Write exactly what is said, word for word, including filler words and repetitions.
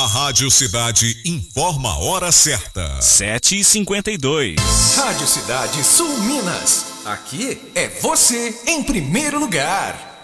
Rádio Cidade informa a hora certa. sete e cinquenta e dois. Rádio Cidade Sul Minas. Aqui é você em primeiro lugar.